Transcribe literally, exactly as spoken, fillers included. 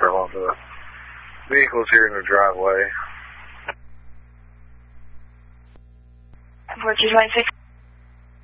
careful of the vehicles here in the driveway. four two nine six.